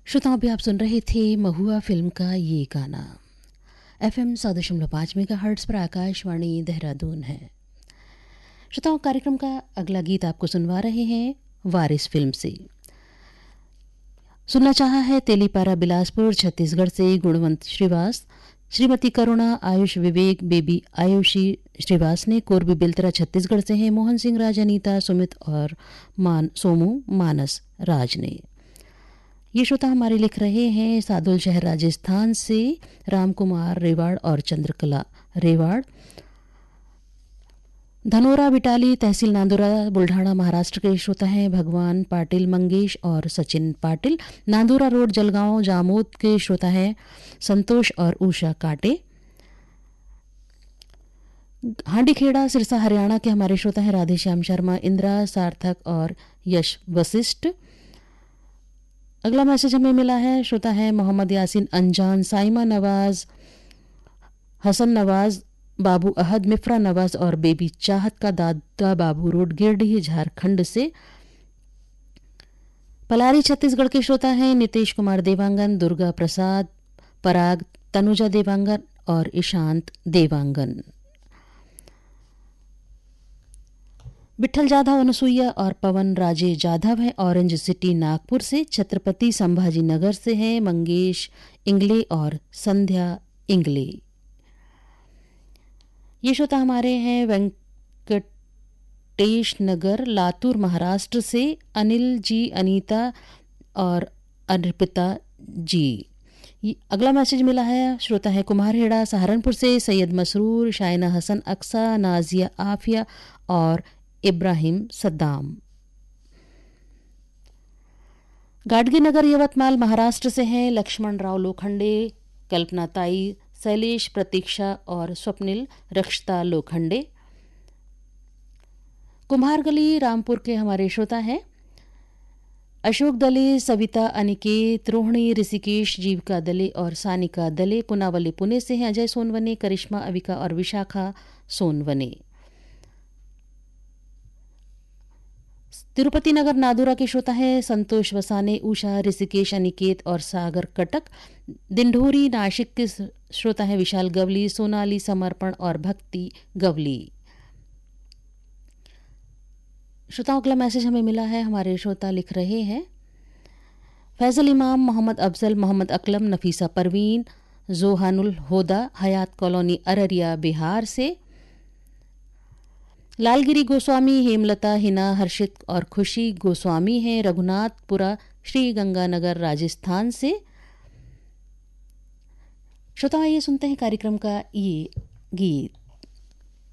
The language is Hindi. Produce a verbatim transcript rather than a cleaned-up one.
श्रोताओं, अभी आप सुन रहे थे महुआ फिल्म का ये गाना। एफएम सौ दशमलव पाँच मेगा हर्ट्स पर आकाशवाणी देहरादून है। श्रोताओं, कार्यक्रम का अगला गीत आपको सुनवा रहे हैं वारिस फिल्म से। सुनना चाहा है तेलीपारा बिलासपुर छत्तीसगढ़ से गुणवंत श्रीवास, श्रीमती करुणा आयुष विवेक बेबी आयुषी श्रीवास ने। कोरबी बिलतरा छत्तीसगढ़ से हैं मोहन सिंह राज, अनीता सुमित और मान सोमू मानस राज ने। ये श्रोता हमारे लिख रहे हैं सादुल शहर राजस्थान से राम कुमार रेवाड़ और चंद्रकला रेवाड़। धनोरा बिटाली तहसील नांदुरा बुल्ढाणा महाराष्ट्र के श्रोता हैं भगवान पाटिल मंगेश और सचिन पाटिल। नांदुरा रोड जलगांव जामोद के श्रोता हैं संतोष और उषा काटे। हांडीखेड़ा सिरसा हरियाणा के हमारे श्रोता हैं राधेश्याम शर्मा, इंदिरा सार्थक और यश वशिष्ठ। अगला मैसेज हमें मिला है, श्रोता है मोहम्मद यासीन अंजान, साइमा नवाज, हसन नवाज, बाबू अहद, मिफ्रा नवाज और बेबी चाहत का दादा बाबू रोड गिरडीह झारखंड से। पलारी छत्तीसगढ़ के श्रोता हैं नितेश कुमार देवांगन, दुर्गा प्रसाद पराग, तनुजा देवांगन और ईशांत देवांगन। विठल जाधव अनुसुईया और पवन राजे जाधव हैं ऑरेंज सिटी नागपुर से। छत्रपति संभाजी नगर से हैं मंगेश इंगले और संध्या इंगले। ये श्रोता हमारे हैं वेंकटेश नगर लातूर महाराष्ट्र से अनिल जी, अनीता और अर्पिता जी। अगला मैसेज मिला है, श्रोता है कुम्हारहेड़ा सहारनपुर से सैयद मसरूर, शायना हसन अक्सा, नाजिया आफिया और इब्राहिम सद्दाम। गाडगी नगर यवतमाल महाराष्ट्र से हैं लक्ष्मण राव लोखंडे, कल्पना ताई, शैलेश प्रतीक्षा और स्वप्निल रक्षता लोखंडे। कुम्हारगली रामपुर के हमारे श्रोता हैं अशोक दले, सविता अनिकेत, रोहिणी ऋषिकेश, जीविका दले और सानिका दले। पुनावली पुणे से हैं अजय सोनवने, करिश्मा अविका और विशाखा सोनवने। तिरुपति नगर नादुरा के श्रोता हैं संतोष वसाने, उषा ऋषिकेश अनिकेत और सागर कटक। दिंढोरी नासिक के श्रोता हैं विशाल गवली, सोनाली समर्पण और भक्ति गवली। श्रोताओं, अगला मैसेज हमें मिला है, हमारे श्रोता लिख रहे हैं फैजल इमाम, मोहम्मद अफजल, मोहम्मद अकलम, नफीसा परवीन, जोहानुल होदा, हयात कॉलोनी अररिया बिहार से। लालगिरी गोस्वामी, हेमलता, हिना, हर्षित और खुशी गोस्वामी हैं रघुनाथपुरा श्री गंगानगर राजस्थान से। श्रोता, ये सुनते हैं कार्यक्रम का ये गीत।